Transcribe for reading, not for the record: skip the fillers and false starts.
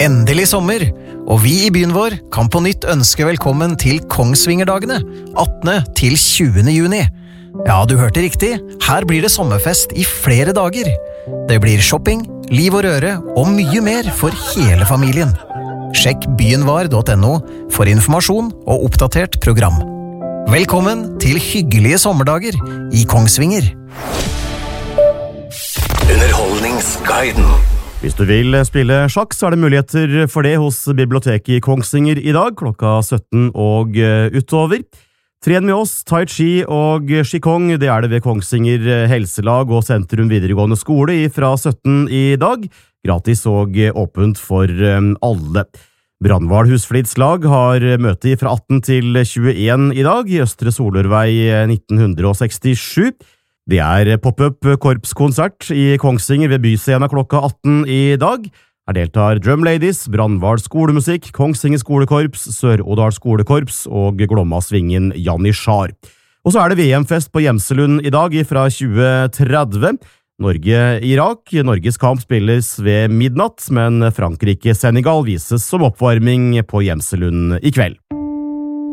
Endelig sommer, og vi I byen vår kan på nytt ønske velkommen til Kongsvingerdagene, 18. til 20. juni. Ja, du hørte riktig, her blir det sommerfest I flere dager. Det blir shopping, liv og røre og mye mer for hele familien. Sjekk byenvar.no for informasjon og oppdatert program. Velkommen til hyggelige sommerdager I Kongsvinger. Underholdningsguiden. Hvis du vil spille sjakk, så det muligheter for det hos biblioteket I Kongsvinger I dag, klokka 17 og utover. Tren med oss, tai chi og qigong, det det ved Kongsvinger Helselag og Sentrum videregående skole fra 17 I dag. Gratis og åpent for alle. Brandval Husflidslag har møte fra 18 til 21 I dag, I Østre Solørvei 1967. Det pop-up korpskonsert I Kongsvinger ved Byscena klokka 18 I dag. Her deltar Drum Ladies, Brandval skolemusikk, Kongsvinger skolekorps, Sør-Odal skolekorps og Glomma Svingen Janitsjar. Og så det VM-fest på Gjemselund I dag fra 2030. Norge-Irak. Norges kamp spilles ved midnatt, men Frankrike-Senegal vises som oppvarming på Gjemselund I kveld.